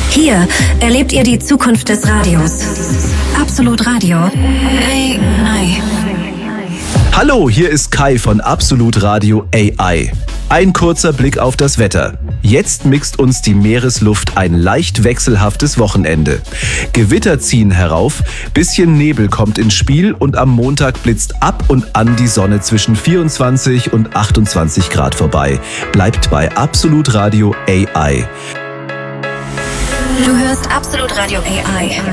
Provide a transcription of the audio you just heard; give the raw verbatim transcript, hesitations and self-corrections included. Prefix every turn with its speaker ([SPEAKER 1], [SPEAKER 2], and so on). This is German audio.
[SPEAKER 1] Hier erlebt ihr die Zukunft des Radios. Absolut Radio. A I.
[SPEAKER 2] Hallo, hier ist Kai von Absolut Radio A I. Ein kurzer Blick auf das Wetter. Jetzt mixt uns die Meeresluft ein leicht wechselhaftes Wochenende. Gewitter ziehen herauf, bisschen Nebel kommt ins Spiel und am Montag blitzt ab und an die Sonne zwischen vierundzwanzig und achtundzwanzig Grad vorbei. Bleibt bei Absolut Radio A I.
[SPEAKER 1] Du hörst Absolut Radio A I.